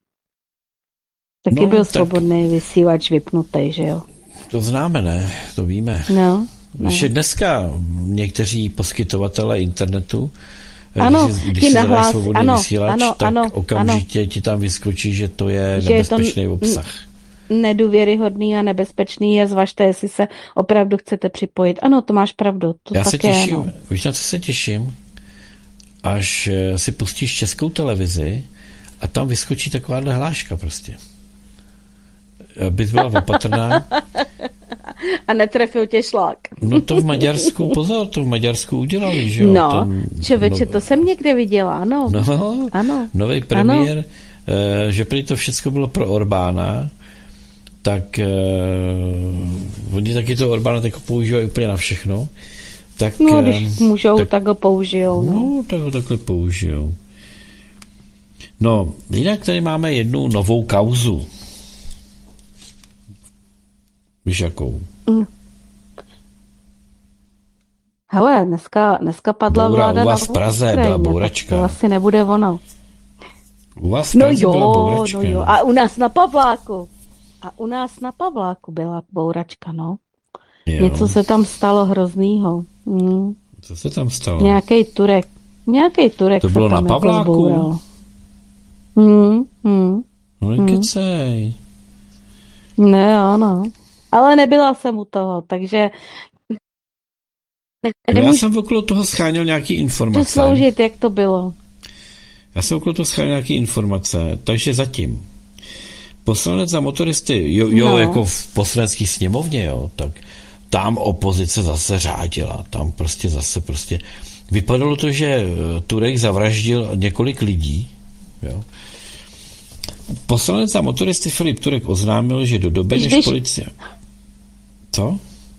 Taky No, byl tak- svobodný vysílač vypnutý, že jo? To známe, ne? To víme. No, no. Že dneska někteří poskytovatelé internetu, Ano, když, ti když si zadáš nahlás- svobodný ano, vysílač, ano, tak ano, okamžitě ti tam vyskočí, že to je Že je to nebezpečný n- obsah. Nedůvěryhodný a nebezpečný je, zvažte, jestli se opravdu chcete připojit. Ano, to máš pravdu, to Já se tak je, těším, no. víš, na co se těším? Až eh, si pustíš Českou televizi a tam vyskočí takováhle hláška prostě. Abys byla opatrná. A netrefil tě šlák. No to v Maďarsku, pozor, to v Maďarsku udělali, že jo? No, Ten- člověče, no, to jsem někde viděla, ano. No, Ano. nový premiér, eh, že prý to všechno bylo pro Orbána, tak eh, oni taky to Orbána tak používají úplně na všechno. Tak, No, eh, když můžou, tak, tak- tak ho použijou. No. no, tak ho takhle použijou. No, jinak tady máme jednu novou kauzu. Víš jakou? Hele, dneska, dneska padla Boura, vláda u vás na v Praze Ukrajině, byla tak bouračka. To asi nebude ono. U vás v No Praze byla jo, bouračka. no jo. A u nás na Pavláku. A u nás na Pavláku byla bouračka, no. Jo. Něco se tam stalo hroznýho. Hmm. Co se tam stalo? Nějaký Turek. Nějaký Turek To se bylo tam na jako Pavláku? zboural. Hmm, hmm. No nekecej. Ne, ano. Ale nebyla jsem u toho, takže ne, No, já nemůžu jsem okolo toho scháněl nějaký to informace. sloužit, jak to bylo. Já jsem okolo toho scháněl nějaký informace, takže zatím. Poslanec za motoristy, jo, jo No. jako v poslanecké sněmovně, jo, tak tam opozice zase řádila, tam prostě zase prostě. Vypadalo to, že eh, Turek zavraždil několik lidí, jo. Poslanec za motoristy Filip Turek oznámil, že do doby, než Když- policie... Co?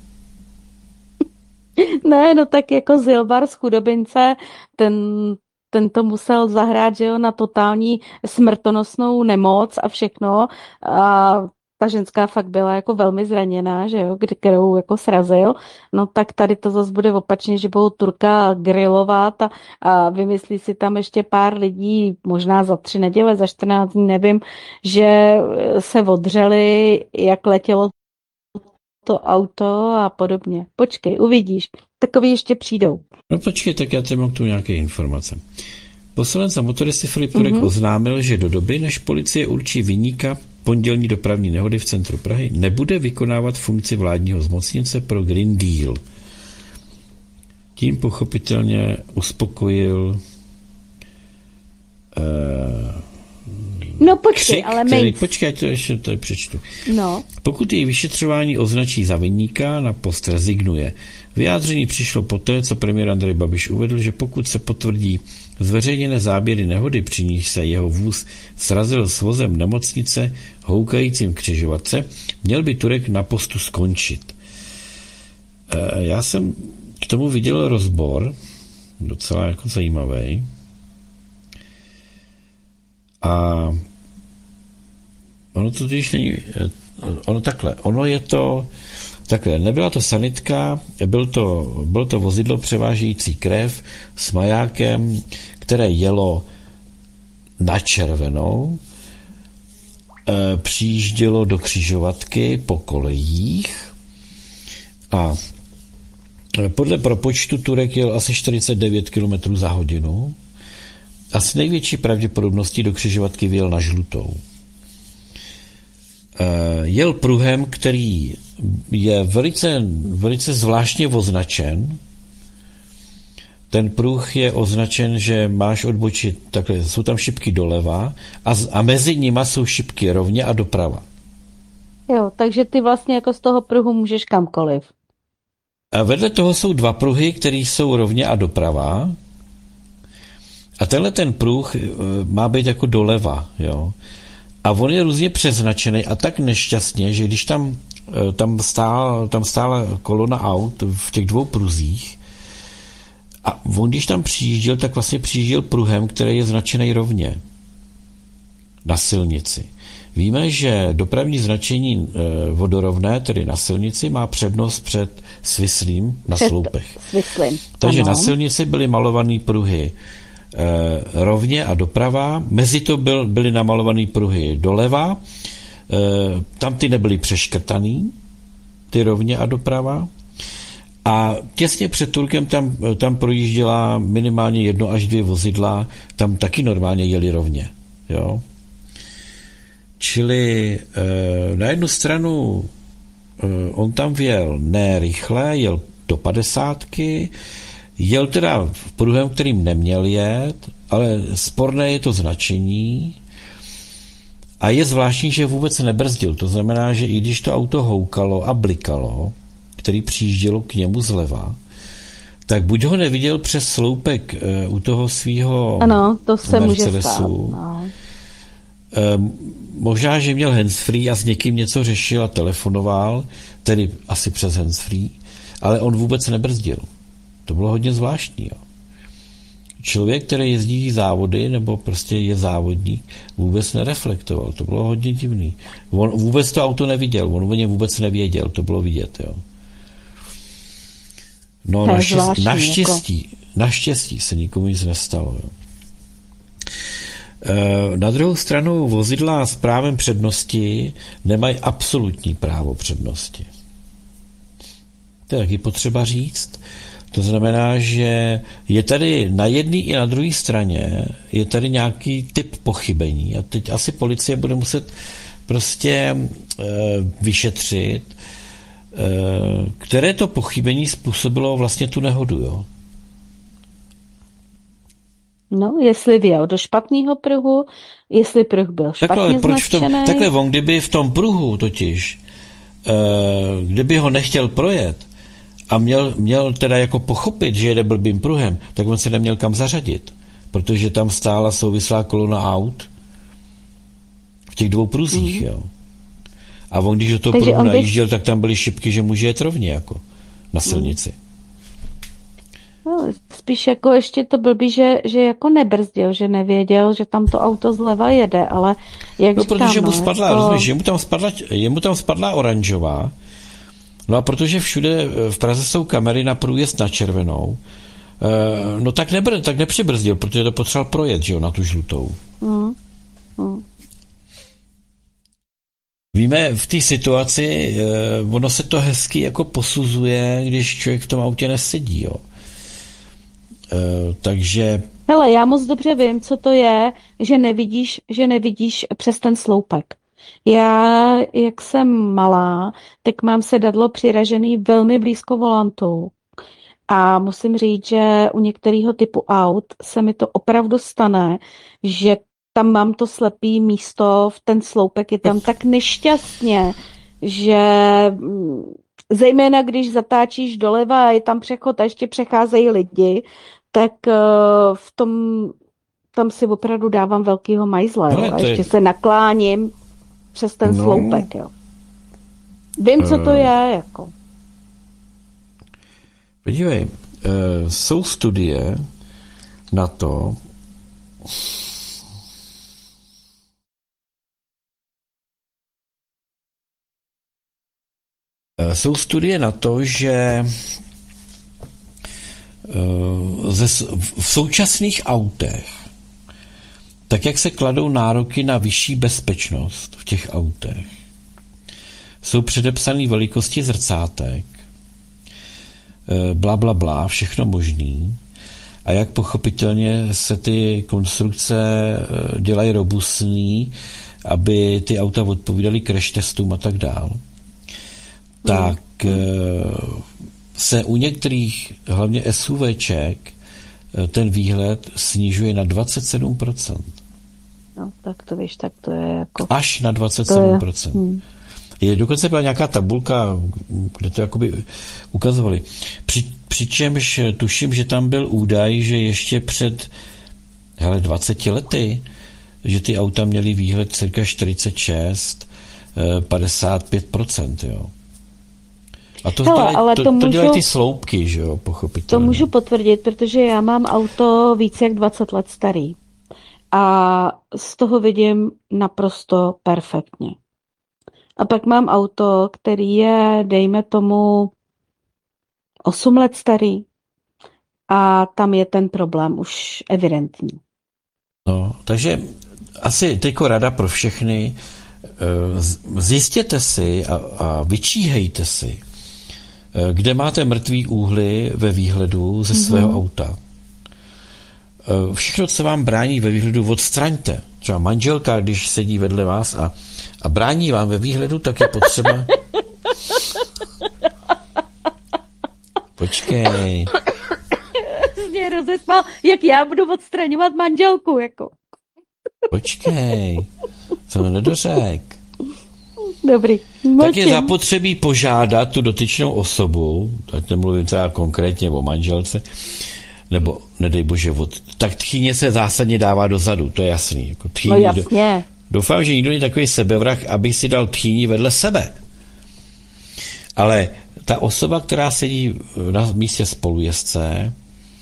Ne, no tak jako Zilbar z Chudobince, ten, ten to musel zahrát, že jo, na totální smrtonosnou nemoc a všechno. A ta ženská fakt byla jako velmi zraněná, že jo, kdy- kterou jako srazil. No tak tady to zase bude opačně, že budou Turka grilovat a, a vymyslí si tam ještě pár lidí, možná za tři neděle, za čtrnáct dní, nevím, že se odřeli, jak letělo to auto a podobně. Počkej, uvidíš. Takový ještě přijdou. No počkej, tak já tady mám tu nějaké informace. Poslanec za motoristy Filip Turek Mhm. oznámil, že do doby, než policie určí viníka pondělní dopravní nehody v centru Prahy, nebude vykonávat funkci vládního zmocněnce pro Green Deal. Tím pochopitelně uspokojil uh, No počkej, křik, ale který, mejc. počkej, já to ještě tady přečtu. No, Pokud její vyšetřování označí za viníka, na post rezignuje. Vyjádření přišlo poté, co premiér Andrej Babiš uvedl, že pokud se potvrdí zveřejněné záběry nehody, při níž se jeho vůz srazil s vozem nemocnice houkajícím křižovatce, měl by Turek na postu skončit. E, já jsem k tomu viděl rozbor, docela jako zajímavý. A ono to totiž není, ono takhle, ono je to, takhle, nebyla to sanitka, byl to, bylo to vozidlo převážející krev s majákem, které jelo na červenou, e, přijíždělo do křižovatky po kolejích a podle propočtu Turek jel asi čtyřicet devět kilometrů za hodinu a s největší pravděpodobností do křižovatky vyjel na žlutou. Jel pruhem, který je velice, velice zvláštně označen. Ten pruh je označen, že máš odbočit, takhle, jsou tam šipky doleva a, z- a mezi nima jsou šipky rovně a doprava. jo, takže ty vlastně jako z toho pruhu můžeš kamkoliv. A vedle toho jsou dva pruhy, které jsou rovně a doprava. A tenhle ten pruh e, má být jako doleva, jo. A on je různě přeznačený a tak nešťastně, že když tam tam, stál, tam stála kolona aut v těch dvou pruzích a on, když tam přijížděl, tak vlastně přijížděl pruhem, který je značený rovně na silnici. Víme, že dopravní značení vodorovné, tedy na silnici, má přednost před svislým na Před sloupech. svislým, Takže ano. na silnici byly malované pruhy e, rovně a doprava, mezi to byl, byly namalované pruhy doleva, e, tam ty nebyly přeškrtaný, ty rovně a doprava. A těsně před Turkem tam, tam projížděla minimálně jedno až dvě vozidla, tam taky normálně jeli rovně. Jo? Čili e, na jednu stranu e, on tam vjel ne rychle, jel do padesátky, jel teda v pruhem, kterým neměl jet, ale sporné je to značení a je zvláštní, že vůbec nebrzdil. To znamená, že i když to auto houkalo a blikalo, který přijíždělo k němu zleva, tak buď ho neviděl přes sloupek e, u toho svého Ano, to se může stát. Mercedesu, No. Um, možná, že měl handsfree a s někým něco řešil a telefonoval, tedy asi přes handsfree, ale on vůbec nebrzdil. To bylo hodně zvláštní. Jo. Člověk, který jezdí závody, nebo prostě je závodník, vůbec nereflektoval. To bylo hodně divný. On vůbec to auto neviděl, on o něm vůbec nevěděl, to bylo vidět. Jo. No To je naštěstí, zvláštní, naštěstí, naštěstí se nikomu nic nestalo. Jo. Na druhou stranu vozidla s právem přednosti nemají absolutní právo přednosti. To je taky potřeba říct. To znamená, že je tady na jedné i na druhé straně je tady nějaký typ pochybení a teď asi policie bude muset prostě e, vyšetřit, e, které to pochybení způsobilo vlastně tu nehodu, jo. No, jestli vjel do špatného pruhu, jestli pruh byl špatně takhle, proč v tom, značený. takhle on, kdyby v tom pruhu totiž, e, kdyby ho nechtěl projet a měl, měl teda jako pochopit, že jede blbým pruhem, tak on se neměl kam zařadit, protože tam stála souvislá kolona aut v těch dvou pruzích, mm. jo. A on, když do toho Takže pruhu on by- najížděl, tak tam byly šipky, že může jet rovně jako na silnici. No, spíš jako ještě to blbý, že, že jako nebrzdil, že nevěděl, že tam to auto zleva jede, ale jak No, říkám, protože mu no, spadla, jako- rozumíš, jemu tam spadla, jemu tam spadla oranžová, no a protože všude v Praze jsou kamery na průjezd na červenou, eh, no tak, nebr, tak nepřibrzdil, protože to potřeboval projet, že jo, na tu žlutou. Mm, mm. Víme, v té situaci, eh, ono se to hezky jako posuzuje, když člověk v tom autě nesedí, jo. Eh, takže Hele, já moc dobře vím, co to je, že nevidíš, že nevidíš přes ten sloupek. Já, jak jsem malá, tak mám sedadlo přiražený velmi blízko volantu. A musím říct, že u některého typu aut se mi to opravdu stane, že tam mám to slepý místo, v ten sloupek je tam tak nešťastně, že mm, zejména když zatáčíš doleva a je tam přechod a ještě přecházejí lidi, tak uh, v tom tam si opravdu dávám velkýho majzla, jo, Ale a to je- ještě se nakláním přes ten No. sloupek, jo. Vím, co to Eh. je, jako. podívej, eh, jsou studie na to, eh, jsou studie na to, že eh, ze, s- v současných autech, tak jak se kladou nároky na vyšší bezpečnost v těch autech, jsou předepsané velikosti zrcátek, eh, bla, bla, bla, všechno možný. A jak pochopitelně se ty konstrukce eh, dělají robustní, aby ty auta odpovídaly crash testům a tak dál, tak eh, se u některých, hlavně SUVček, eh, ten výhled snižuje na dvacet sedm procent. No, tak to víš, tak to je jako... Až na To dvacet sedm procent. je, hm. Je dokonce byla nějaká tabulka, kde to jakoby ukazovali. Při, přičemž tuším, že tam byl údaj, že ještě před hele, dvaceti lety, že ty auta měly výhled cirka čtyřicet šest, padesát pět procent, jo. A to, Hele, dělají, ale to, to to dělají můžu- ty sloupky, že jo, To pochopitelně. můžu potvrdit, protože já mám auto více jak dvacet let starý. A z toho vidím naprosto perfektně. A pak mám auto, který je, dejme tomu, osm let starý. A tam je ten problém už evidentní. No, takže asi teďko rada pro všechny, eh, z- zjistěte si a, a vyčíhejte si, eh, kde máte mrtvý úhly ve výhledu ze svého Mhm. auta. Eh, Všechno, co vám brání ve výhledu, odstraňte. Třeba manželka, když sedí vedle vás a, a brání vám ve výhledu, tak je potřeba... Počkej. Mě rozesmál, jak já budu odstraňovat manželku, jako. Počkej, jsem nedořek. Dobrý. Tak je Mlčím. zapotřebí požádat tu dotyčnou osobu, ať nemluvím třeba konkrétně o manželce, nebo nedej bože, od, tak tchýně se zásadně dává dozadu, to je jasný. Jako No tchýni, do, jasně. doufám, že nikdo není takový sebevrah, aby si dal tchýni vedle sebe. Ale ta osoba, která sedí na místě spolujezdce,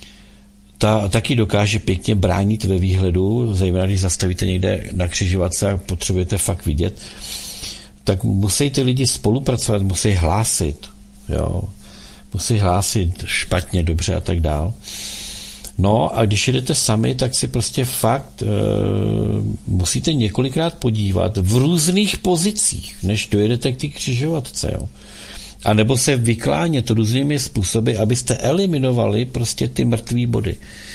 ta taky dokáže pěkně bránit ve výhledu, zejména když zastavíte někde na křižovatce a potřebujete fakt vidět, tak musí ty lidi spolupracovat, musí hlásit, jo, musí hlásit špatně, dobře a tak dál. No a když jedete sami, tak si prostě fakt e, musíte několikrát podívat v různých pozicích, než dojedete k té křižovatce, jo. A nebo se vyklánět různými způsoby, abyste eliminovali prostě ty mrtvé body.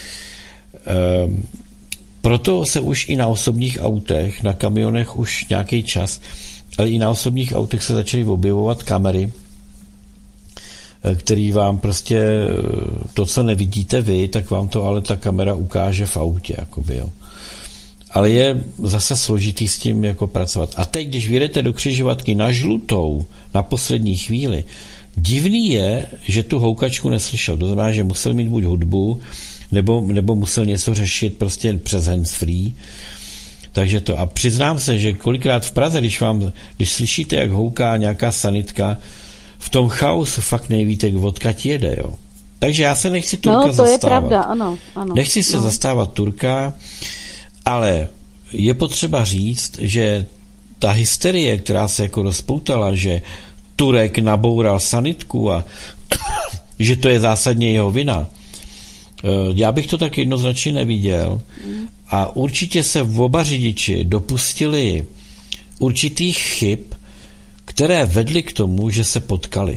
Ehm, proto se už i na osobních autech, na kamionech už nějaký čas, ale i na osobních autech se začaly objevovat kamery, který vám prostě to, co nevidíte vy, tak vám to ale ta kamera ukáže v autě, jakoby, jo. Ale je zase složitý s tím jako pracovat. A teď, když vyjedete do křižovatky na žlutou, na poslední chvíli, divný je, že tu houkačku neslyšel. To znamená, že musel mít buď hudbu, nebo, nebo musel něco řešit prostě přes handsfree. Takže to. A přiznám se, že kolikrát v Praze, když vám, když slyšíte, jak houká nějaká sanitka, v tom chaosu fakt nevíte, odkud jede, jo. Takže já se nechci Turka No, to zastávat. je pravda, ano. ano. Nechci se no. zastávat Turka, ale je potřeba říct, že ta hysterie, která se jako rozpoutala, že Turek naboural sanitku a že to je zásadně jeho vina, já bych to tak jednoznačně neviděl. A určitě se oba řidiči dopustili určitých chyb, které vedly k tomu, že se potkali.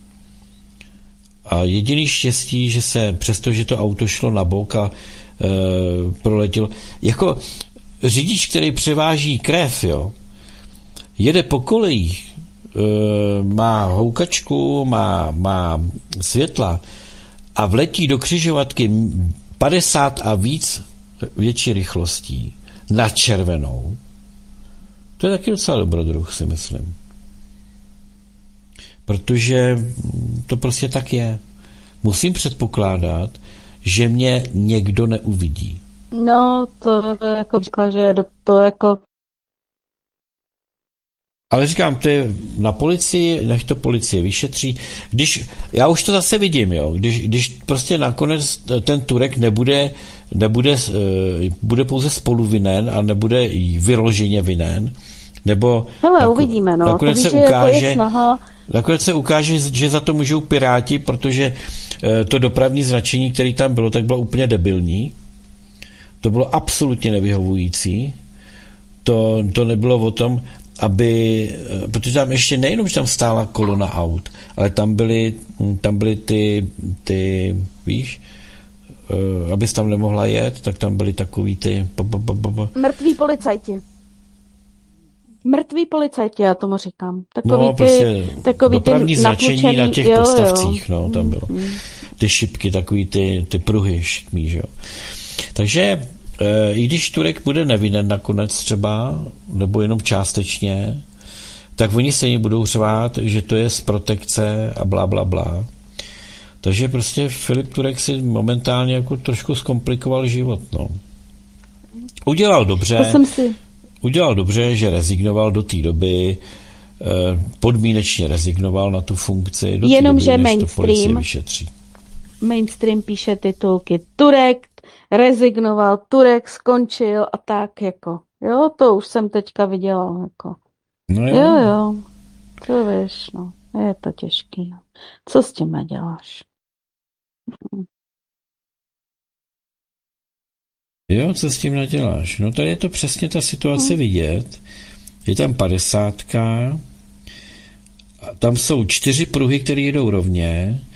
A jediný štěstí, že se, přestože to auto šlo na bok a e, proletělo, jako řidič, který převáží krev, jo, jede po kolejích, e, má houkačku, má, má světla a vletí do křižovatky padesát a víc větší rychlostí na červenou, to je taky docela dobrodruh, si myslím. Protože to prostě tak je. Musím předpokládat, že mě někdo neuvidí. No, to jako říkala, že do- to jako... Ale říkám, to je na policii, nech to policie vyšetří. Když, já už to zase vidím, jo, když, když prostě nakonec ten Turek nebude, nebude, bude pouze spoluvinen a nebude vyloženě vinen, nebo Hele, nako- uvidíme, no. nakonec To se víš, že jako ukáže, je snaha... nakonec se ukáže, že za to můžou Piráti, protože eh, to dopravní značení, které tam bylo, tak bylo úplně debilní. To bylo absolutně nevyhovující. To, to nebylo o tom, aby, eh, protože tam ještě nejenom, že tam stála kolona aut, ale tam byly, tam byly ty, ty, víš, eh, abys tam nemohla jet, tak tam byly takový ty... po- po- po- po- po- Mrtví policajti. Mrtví policajti, já tomu říkám. Takový No, ty, prostě takový ty dopravní značení natlučený- na těch jo, jo. podstavcích, no, tam bylo. Mm, mm. Ty šipky, takový ty, ty pruhy šikmý, že jo. Takže e, i když Turek bude nevinen nakonec třeba, nebo jenom částečně, tak oni se jim budou řvát, že to je z protekce a bla, bla, bla. Takže prostě Filip Turek si momentálně jako trošku zkomplikoval život, no. Udělal dobře. To jsem si... Udělal dobře, že rezignoval do té doby. podmínečně rezignoval na tu funkci do té Jenomže doby, než to policie mainstream, vyšetří. mainstream píše titulky Turek rezignoval, Turek skončil a tak jako. Jo, to už jsem teďka viděla. Jako. No jo. Jo, jo, to víš, no, je to těžký. No. Co s tím neděláš? Jo, co s tím naděláš? No tady je to přesně ta situace vidět. Je tam padesátka, a tam jsou čtyři pruhy, které jedou rovně